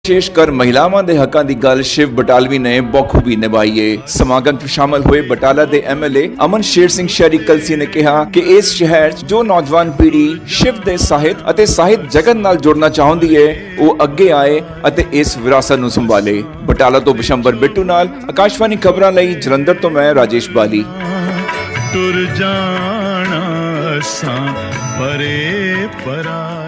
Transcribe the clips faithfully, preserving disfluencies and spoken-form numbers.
ਵਿਸ਼ੇਸ਼ ਕਰ ਮਹਿਲਾਵਾਂ ਦੇ ਹੱਕਾਂ ਦੀ ਗੱਲ ਸ਼ਿਵ ਬਟਾਲਵੀ ਨੇ ਬਖੂਬੀ ਨਿਭਾਈ ਏ। ਸਮਾਗਮ ਵਿੱਚ ਸ਼ਾਮਲ ਹੋਏ ਬਟਾਲਾ ਦੇ ਐਮ ਐਲ ਏ ਅਮਨ ਸ਼ੇਰ ਸਿੰਘ ਸ਼ਹਿਰੀ ਕਲਸੀ ਨੇ ਕਿਹਾ ਕਿ ਇਸ ਸ਼ਹਿਰ 'ਚ ਜੋ ਨੌਜਵਾਨ ਪੀੜ੍ਹੀ ਸ਼ਿਵ ਦੇ ਸਾਹਿਤ ਅਤੇ ਸਾਹਿਤ ਜਗਤ ਨਾਲ ਜੁੜਨਾ ਚਾਹੁੰਦੀ ਏ, ਉਹ ਅੱਗੇ ਆਏ ਅਤੇ ਇਸ ਵਿਰਾਸਤ ਨੂੰ ਸੰਭਾਲੇ। ਬਟਾਲਾ ਤੋਂ ਬਿਸ਼ੰਬਰ ਬਿੱਟੂ ਨਾਲ ਆਕਾਸ਼ਵਾਣੀ ਖਬਰਾਂ ਲਈ ਜਲੰਧਰ ਤੋਂ ਮੈਂ ਰਾਜੇਸ਼ ਬਾਲੀ। ਤੁਰ ਜਾਣਾ ਅਸਾਂ ਪਰੇ ਪਰਾਏ।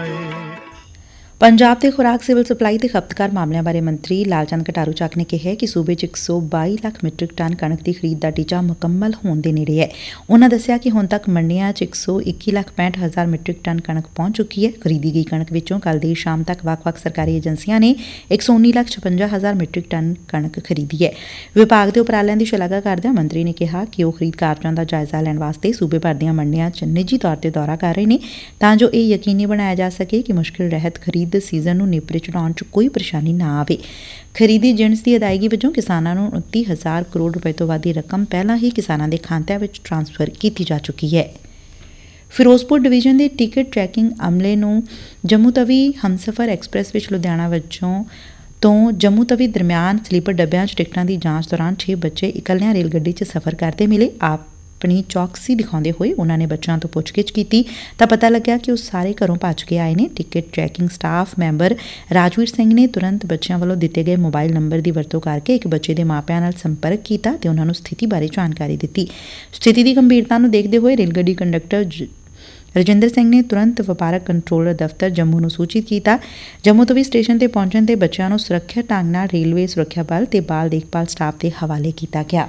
ਪੰਜਾਬ ਦੇ ਖੁਰਾਕ, ਸਿਵਲ ਸਪਲਾਈ ਤੇ ਖਪਤਕਾਰ ਮਾਮਲਿਆਂ ਬਾਰੇ ਮੰਤਰੀ ਲਾਲਚੰਦ ਕਟਾਰੂ ਚੱਕ ਨੇ ਕਿਹਾ ਕਿ ਸੂਬੇ 'ਚ ਇੱਕ ਸੌ ਬਾਈ ਲੱਖ ਮੀਟਰਿਕ ਟਨ ਕਣਕ ਦੀ ਖਰੀਦ ਦਾ ਟੀਚਾ ਮੁਕੰਮਲ ਹੋਣ ਦੇ ਨੇੜੇ ਹੈ। ਉਨ੍ਹਾਂ ਦੱਸਿਆ ਕਿ ਹੁਣ ਤੱਕ ਮੰਡੀਆਂ 'ਚ ਇੱਕ ਸੌ ਇੱਕੀ ਲੱਖ ਪੈਂਹਠ ਹਜ਼ਾਰ ਮੀਟਰਿਕ ਟਨ ਕਣਕ ਪਹੁੰਚ ਚੁੱਕੀ ਹੈ। ਖਰੀਦੀ ਗਈ ਕਣਕ ਵਿੱਚੋਂ ਕੱਲ੍ਹ ਦੇਰ ਸ਼ਾਮ ਤੱਕ ਵੱਖ-ਵੱਖ ਸਰਕਾਰੀ ਏਜੰਸੀਆਂ ਨੇ ਇੱਕ ਸੌ ਉੱਨੀ ਲੱਖ ਛਪੰਜਾ ਹਜ਼ਾਰ ਮੀਟਰਿਕ ਟਨ ਕਣਕ ਖਰੀਦੀ ਹੈ। ਵਿਭਾਗ ਦੇ ਉਪਰਾਲਿਆਂ ਦੀ ਸ਼ਲਾਘਾ ਕਰਦਿਆਂ ਮੰਤਰੀ ਨੇ ਕਿਹਾ ਕਿ ਉਹ ਖਰੀਦ ਕਾਰਜਾਂ ਦਾ ਜਾਇਜ਼ਾ ਲੈਣ ਵਾਸਤੇ ਸੂਬੇ ਭਰ ਦੀਆਂ ਮੰਡੀਆਂ 'ਚ ਨਿੱਜੀ ਤੌਰ ਤੇ ਦੌਰਾ ਕਰ ਰਹੇ ਨੇ ਤਾਂ ਜੋ ਇਹ ਯਕੀਨੀ ਬਣਾਇਆ ਜਾ ਸਕੇ ਕਿ ਮੁਸ਼ਕਿਲ ਰਹਿਤ ਖਰੀਦ ਸੀਜ਼ਨ ਨੂੰ ਨੇਪਰੇ ਚੜਾਉਣ 'ਚ ਕੋਈ ਪਰੇਸ਼ਾਨੀ ਨਾ ਆਵੇ। ਖਰੀਦੀ ਜਿਣਸ ਦੀ ਅਦਾਇਗੀ ਵਜੋਂ ਕਿਸਾਨਾਂ ਨੂੰ ਉਨੱਤੀ ਹਜ਼ਾਰ ਕਰੋੜ ਰੁਪਏ ਤੋਂ ਵੱਧ ਦੀ ਰਕਮ ਪਹਿਲਾਂ ਹੀ ਕਿਸਾਨਾਂ ਦੇ ਖਾਤਿਆਂ ਵਿੱਚ ਟਰਾਂਸਫਰ ਕੀਤੀ ਜਾ ਚੁੱਕੀ ਹੈ। ਫਿਰੋਜ਼ਪੁਰ ਡਿਵੀਜ਼ਨ ਦੇ ਟਿਕਟ ਟਰੈਕਿੰਗ ਅਮਲੇ ਨੂੰ ਜੰਮੂ ਤਵੀ ਹਮਸਫ਼ਰ ਐਕਸਪ੍ਰੈਸ ਵਿੱਚ ਲੁਧਿਆਣਾ ਵਜੋਂ ਤੋਂ ਜੰਮੂ ਤਵੀ ਦਰਮਿਆਨ ਸਲੀਪਰ ਡੱਬਿਆਂ 'ਚ ਟਿਕਟਾਂ ਦੀ ਜਾਂਚ ਦੌਰਾਨ ਛੇ ਬੱਚੇ ਇਕੱਲਿਆਂ ਰੇਲ ਗੱਡੀ 'ਚ ਸਫ਼ਰ ਕਰਦੇ ਮਿਲੇ। ਆਪ ਆਪਣੀ ਚੌਕਸੀ ਦਿਖਾਉਂਦੇ ਹੋਏ ਉਨ੍ਹਾਂ ਨੇ ਬੱਚਿਆਂ ਤੋਂ ਪੁੱਛਗਿੱਛ ਕੀਤੀ ਤਾਂ ਪਤਾ ਲੱਗਿਆ ਕਿ ਉਹ ਸਾਰੇ ਘਰੋਂ ਭੱਜ ਕੇ ਆਏ ਨੇ। Ticket trekking staff member Rajveer Singh ਨੇ ਤੁਰੰਤ ਬੱਚਿਆਂ ਵੱਲੋਂ ਦਿੱਤੇ ਗਏ ਮੋਬਾਈਲ ਨੰਬਰ ਦੀ ਵਰਤੋਂ ਕਰਕੇ ਇੱਕ ਬੱਚੇ ਦੇ ਮਾਪਿਆਂ ਨਾਲ ਸੰਪਰਕ ਕੀਤਾ ਤੇ ਉਨ੍ਹਾਂ ਨੂੰ ਸਥਿਤੀ ਬਾਰੇ ਜਾਣਕਾਰੀ ਦਿੱਤੀ। ਸਥਿਤੀ ਦੀ ਗੰਭੀਰਤਾ ਨੂੰ ਦੇਖਦੇ ਹੋਏ ਰੇਲ ਗੱਡੀ ਕੰਡਕਟਰ ਰਜਿੰਦਰ ਸਿੰਘ ਨੇ ਤੁਰੰਤ ਵਪਾਰਕ ਕੰਟਰੋਲਰ ਦਫ਼ਤਰ ਜੰਮੂ ਨੂੰ ਸੂਚਿਤ ਕੀਤਾ। ਜੰਮੂ ਤਵੀ ਸਟੇਸ਼ਨ ਤੇ ਪਹੁੰਚਣ ਤੇ ਬੱਚਿਆਂ ਨੂੰ ਸੁਰੱਖਿਅਤ ਢੰਗ ਨਾਲ ਰੇਲਵੇ ਸੁਰੱਖਿਆ ਬਲ ਤੇ ਬਾਲ ਦੇਖਭਾਲ ਸਟਾਫ ਦੇ ਹਵਾਲੇ ਕੀਤਾ ਗਿਆ।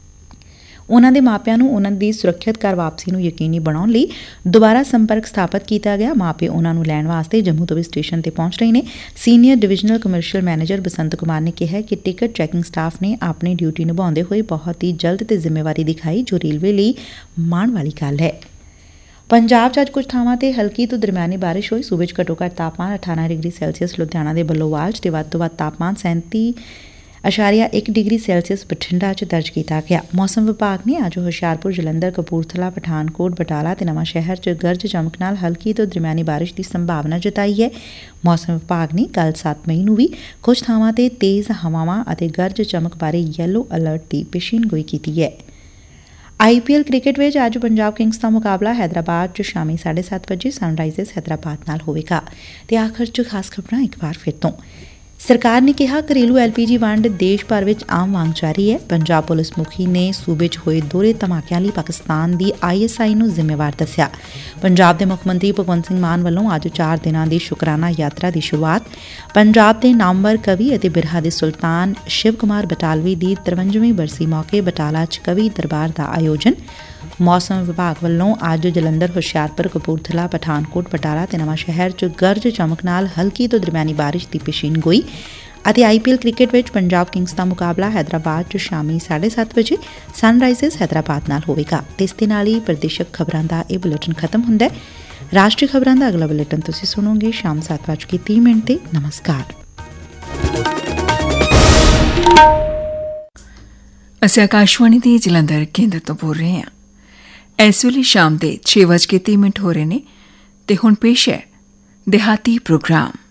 ਉਨ੍ਹਾਂ ਦੇ ਮਾਪਿਆਂ ਨੂੰ ਉਨ੍ਹਾਂ ਦੀ ਸੁਰੱਖਿਅਤ ਘਰ ਵਾਪਸੀ ਨੂੰ ਯਕੀਨੀ ਬਣਾਉਣ ਲਈ ਦੁਬਾਰਾ ਸੰਪਰਕ ਸਥਾਪਿਤ ਕੀਤਾ ਗਿਆ। ਮਾਪੇ ਉਨ੍ਹਾਂ ਨੂੰ ਲੈਣ ਵਾਸਤੇ ਜੰਮੂ ਤਵੀ ਸਟੇਸ਼ਨ ਤੇ ਪਹੁੰਚ ਰਹੇ ਨੇ। Senior divisional commercial manager Basant Kumar ਨੇ ਕਿਹਾ ਕਿ ਟਿਕਟ ਟਰੈਕਿੰਗ ਸਟਾਫ ਨੇ ਆਪਣੀ ਡਿਊਟੀ ਨਿਭਾਉਂਦੇ ਹੋਏ ਬਹੁਤ ਹੀ ਜਲਦ ਤੇ ਜ਼ਿੰਮੇਵਾਰੀ ਦਿਖਾਈ, ਜੋ ਰੇਲਵੇ ਲਈ ਮਾਣ ਵਾਲੀ ਗੱਲ ਹੈ। ਪੰਜਾਬ 'ਚ ਅੱਜ ਕੁਝ ਥਾਵਾਂ ਤੇ ਹਲਕੀ ਤੋਂ ਦਰਮਿਆਨੀ ਬਾਰਿਸ਼ ਹੋਈ। ਸੂਬੇ 'ਚ ਘੱਟੋ ਘੱਟ ਤਾਪਮਾਨ ਅਠਾਰਾਂ ਡਿਗਰੀ ਸੈਲਸੀਅਸ ਲੁਧਿਆਣਾ ਦੇ ਬੱਲੋਵਾਲ 'ਚ ਤੇ ਵੱਧ ਤੋਂ ਵੱਧ ਤਾਪਮਾਨ ਸੈਂਤੀ ਅਸ਼ਾਰੀਆ ਇੱਕ ਡਿਗਰੀ ਸੈਲਸੀਅਸ ਬਠਿੰਡਾ 'ਚ ਦਰਜ ਕੀਤਾ ਗਿਆ। ਮੌਸਮ ਵਿਭਾਗ ਨੇ ਅੱਜ ਹੁਸ਼ਿਆਰਪੁਰ, ਜਲੰਧਰ, ਕਪੂਰਥਲਾ, ਪਠਾਨਕੋਟ, ਬਟਾਲਾ ਤੇ ਨਵਾਂ ਸ਼ਹਿਰ 'ਚ ਗਰਜ ਚਮਕ ਨਾਲ ਹਲਕੀ ਤੋਂ ਦਰਮਿਆਨੀ ਬਾਰਿਸ਼ ਦੀ ਸੰਭਾਵਨਾ ਜਤਾਈ ਹੈ। ਮੌਸਮ ਵਿਭਾਗ ਨੇ ਕੱਲ੍ਹ ਸੱਤ ਮਈ ਨੂੰ ਵੀ ਕੁਝ ਥਾਵਾਂ ਤੇ ਤੇਜ਼ ਹਵਾਵਾਂ ਅਤੇ ਗਰਜ ਚਮਕ ਬਾਰੇ ਯੈਲੋ ਅਲਰਟ ਦੀ ਪੇਸ਼ੀਨਗੋਈ ਕੀਤੀ ਹੈ। ਆਈ ਪੀ ਐਲ ਕ੍ਰਿਕਟ ਵਿੱਚ ਅੱਜ ਪੰਜਾਬ ਕਿੰਗਸ ਦਾ ਮੁਕਾਬਲਾ ਹੈਦਰਾਬਾਦ 'ਚ ਸ਼ਾਮੀ ਸਾਢੇ ਸੱਤ ਵਜੇ ਸਨਰਾਈਜ਼ਰਸ ਹੈਦਰਾਬਾਦ ਨਾਲ ਹੋਵੇਗਾ। ਤੇ ਆਖਰ 'ਚ ਖਾਸ ਖਬਰਾਂ ਇੱਕ ਵਾਰ ਫਿਰ ਤੋਂ। ਸਰਕਾਰ ਨੇ ਕਿਹਾ ਘਰੇਲੂ ਐਲ ਪੀ ਜੀ ਵੰਡ ਦੇਸ਼ ਭਰ ਵਿੱਚ ਆਮ ਵਾਂਗ ਜਾਰੀ ਹੈ। ਪੰਜਾਬ ਪੁਲਿਸ ਮੁਖੀ ਨੇ ਸੂਬੇ 'ਚ ਹੋਏ ਦੋਹਰੇ ਧਮਾਕਿਆਂ ਲਈ ਪਾਕਿਸਤਾਨ ਦੀ ਆਈ ਐਸ ਆਈ ਨੂੰ ਜ਼ਿੰਮੇਵਾਰ ਦੱਸਿਆ। ਪੰਜਾਬ ਦੇ ਮੁੱਖ ਮੰਤਰੀ ਭਗਵੰਤ ਸਿੰਘ ਮਾਨ ਵੱਲੋਂ ਅੱਜ ਚਾਰ ਦਿਨਾਂ ਦੀ ਸ਼ੁਕਰਾਨਾ ਯਾਤਰਾ ਦੀ ਸ਼ੁਰੂਆਤ। ਪੰਜਾਬ ਦੇ ਨਾਮਵਰ ਕਵੀ ਅਤੇ ਬਿਰਹਾ ਦੇ ਸੁਲਤਾਨ ਸ਼ਿਵ ਕੁਮਾਰ ਬਟਾਲਵੀ ਦੀ ਤਰਵੰਜਵੀਂ ਬਰਸੀ ਮੌਕੇ ਬਟਾਲਾ 'ਚ ਕਵੀ ਦਰਬਾਰ ਦਾ ਆਯੋਜਨ। ਮੌਸਮ ਵਿਭਾਗ ਵੱਲੋਂ ਅੱਜ ਜਲੰਧਰ, ਹੁਸ਼ਿਆਰਪੁਰ, ਕਪੂਰਥਲਾ, ਪਠਾਨਕੋਟ, ਬਟਾਲਾ ਤੇ ਨਵਾਂ ਸ਼ਹਿਰ 'ਚ ਗਰਜ ਚਮਕ ਨਾਲ ਹਲਕੀ ਤੋਂ ਦਰਮਿਆਨੀ ਬਾਰਿਸ਼ ਦੀ ਪੇਸ਼ੀਨਗੋਈ। ਅਤੇ ਆਈ ਪੀ ਐਲ ਕ੍ਰਿਕਟ ਵਿੱਚ ਪੰਜਾਬ ਕਿੰਗਸ ਦਾ ਮੁਕਾਬਲਾ ਹੈਦਰਾਬਾਦ 'ਚ ਸ਼ਾਮੀ ਸਾਢੇ ਸੱਤ ਵਜੇ ਸਨਰਾਈਜ਼ਰਸ ਹੈਦਰਾਬਾਦ ਨਾਲ ਹੋਵੇਗਾ। ਤੇ ਇਸ ਦੇ ਨਾਲ ਹੀ ਪ੍ਰਦੇਸ਼ਕ ਖਬਰਾਂ ਦਾ ਇਹ ਬੁਲੇਟਿਨ ਖਤਮ ਹੁੰਦਾ ਹੈ। ਰਾਸ਼ਟਰੀ ਖਬਰਾਂ ਦਾ ਅਗਲਾ ਬੁਲੇਟਿਨ ਤੁਸੀਂ ਸੁਣੋਗੇ ਸ਼ਾਮ ਸੱਤ ਵੱਜ ਕੇ ਤੀਹ ਮਿੰਟ ਤੇ। ਨਮਸਕਾਰ। ਅਸੀਂ ਆਕਾਸ਼ਵਾਣੀ ਦੇ ਜਲੰਧਰ ਕੇਂਦਰ ਤੋਂ ਬੋਲ ਰਹੇ ਹਾਂ। ਇਸ ਵੇਲੇ ਸ਼ਾਮ ਦੇ ਛੇ ਵੱਜ ਕੇ ਤੀਹ ਮਿੰਟ ਹੋ ਰਹੇ ਨੇ ਤੇ ਹੁਣ ਪੇਸ਼ ਹੈ ਦਿਹਾਤੀ ਪ੍ਰੋਗਰਾਮ।